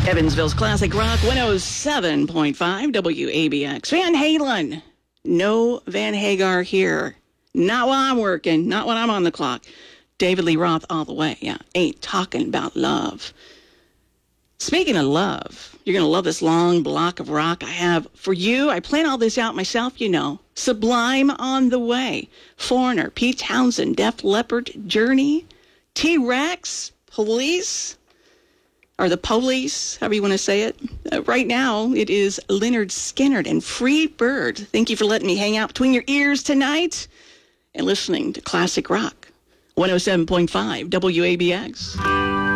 Evansville's Classic Rock 107.5 WABX. Van Halen. No Van Hagar here. Not while I'm working. Not when I'm on the clock. David Lee Roth all the way. Yeah, ain't talking about love. Speaking of love, you're going to love this long block of rock I have for you. I plan all this out myself, you know. Sublime on the Way. Foreigner, Pete Townsend, Def Leppard, Journey, T-Rex, Police, or the Police, however you want to say it. Right now, it is Lynyrd Skynyrd and Free Bird. Thank you for letting me hang out between your ears tonight and listening to Classic Rock 107.5 WABX.